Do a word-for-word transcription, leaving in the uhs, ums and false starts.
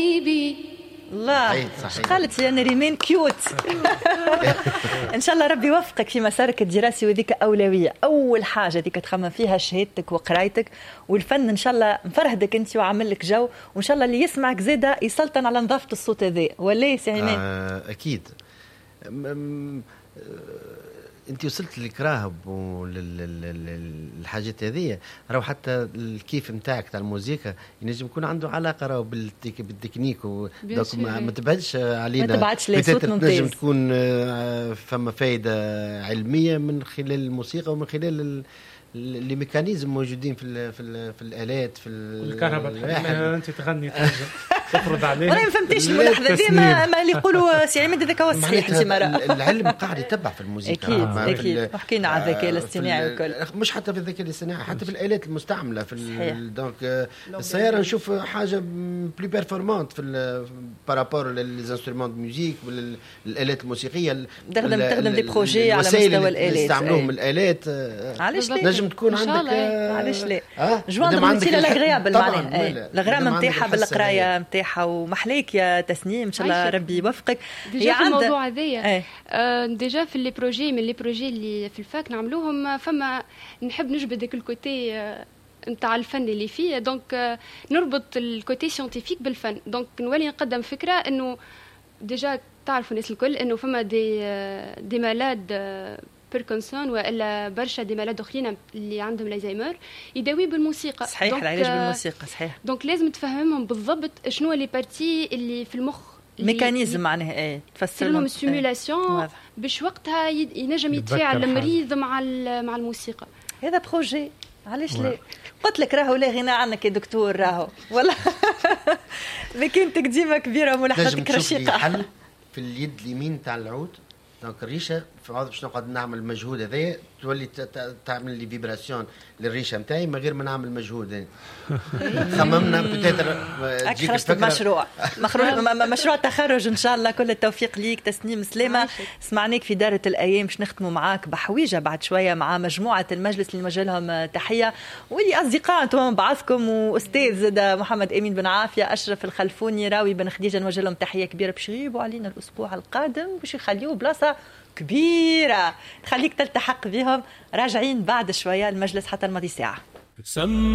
الله قالت يا نريمان كيوت. ان شاء الله ربي يوفقك في مسارك الدراسي، وذيك اولويه اول حاجه ذيك تخمم فيها شهادتك وقرايتك، والفن ان شاء الله مفرهدك انت وعامل لك جو، وان شاء الله اللي يسمعك زاده يسلطن على نظافه الصوت هذا، ولا سي عماد؟ آه اكيد. انت وصلت للكراهب وللحاجات هذه، راهو حتى الكيف نتاعك تاع الموسيقى ينجم يكون عنده علاقه راهو بالتكنيك، دونك ما تبعدش علينا، ما تبعدش لي صوت ممتاز، تنجم تكون فما فائده علميه من خلال الموسيقى ومن خلال اللي ميكانيزم موجودين في ال في ال في الالات في الكهرباء. انت تغني تفرض عليه. انا ما فهمتيش الملاحظه ديما ما اللي يقولوا سي عماد هذاك هو الصحيح. انت مرة العلم قاعد يتبع في الموسيقى اكيد آه. اكيد وحكينا على الذكاء الاصطناعي وكل، مش حتى في الذكاء الاصطناعي، حتى في الالات المستعمله في دونك السياره نشوف حاجه بلي بيرفورمانت في بارابور للانسترومون دو ميوزيك والالات الموسيقيه، تخدم تخدم دي بروجي على مستوى الالات يستعملوهم الالات. علاش لا تكون عندك علاش لا جوان مثير لاغريابل معناها الغرام نتاعها بالقرايه نتاعها، ومحليك يا تسنيم ان شاء الله ربي يوفقك. ديجا في الموضوع هذايا آه ديجا في لي بروجي من لي بروجي اللي في الفاك نعملوهم، فما نحب نجبد داك الكوتي نتاع الفن اللي فيه، دونك آه نربط الكوتي سيانتيفيك بالفن، دونك نولي نقدم فكره انه ديجا تعرفوا الناس الكل انه فما دي آه دي مالاد آه بيركنسون والا برشا دي مالاد اخرين اللي عندهم الزهايمر يداوي بالموسيقى. صحيح العلاج بالموسيقى صحيح. دونك لازم تفهمهم بالضبط شنو لي بارتي اللي في المخ، ميكانيزم معناها ايه تفسر لهم السيمولاسيون باش وقتها ينجم يتفاعل المريض مع مع الموسيقى. هذا بروجي علاش لا؟ قلت لك راهو لا غنى عنك يا دكتور راهو والله. مكانتك ديما كبيره وملاحظتك رشيقه. حل في اليد اليمين تاع العود، دونك الريشه باش نقعد نعمل المجهود هذا تولي تعمل لي فيبراسيون للريشه نتاعي من غير ما نعمل مجهود. خممنا بتاتر تجيك الفكره مشروع مشروع تخرج ان شاء الله. كل التوفيق ليك تسنيم سلامه. سمعناك في دارة الايام باش نختموا معاك بحويجه بعد شويه مع مجموعه المجلس اللي نوجه لهم تحيه، واللي اصدقاء انتم بعضكم، واستاذ زاد محمد امين بن عافيه، اشرف الخلفوني، راوي بن خديجه، نوجه لهم تحيه كبيره باش يغيبوا علينا الاسبوع القادم باش يخليوا بلاصه كبيرة، خليك تلتحق بهم. راجعين بعد شوية المجلس حتى الماضي ساعة.